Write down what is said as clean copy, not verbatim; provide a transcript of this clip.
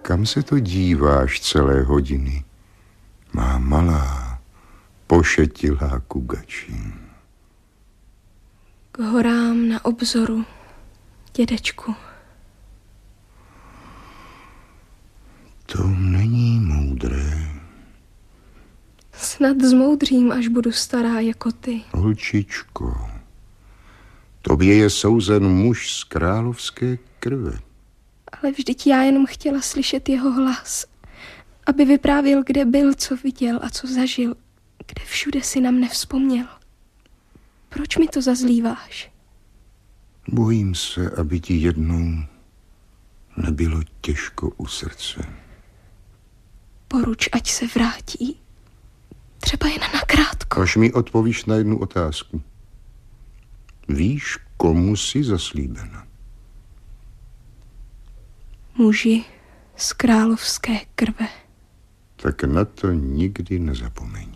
Kam se to díváš celé hodiny, má malá, pošetilá kugačin? K horám na obzoru, dědečku. To není moudré. Snad zmoudřím, až budu stará jako ty. Holčičko, tobě je souzen muž z královské krve. Ale vždyť já jenom chtěla slyšet jeho hlas, aby vyprávěl, kde byl, co viděl a co zažil, kde všude si na mne vzpomněl. Proč mi to zazlíváš? Bojím se, aby ti jednou nebylo těžko u srdce. Poruč, ať se vrátí. Třeba jen nakrátko. Až mi odpovíš na jednu otázku. Víš, komu jsi zaslíbena? Muži z královské krve. Tak na to nikdy nezapomeň.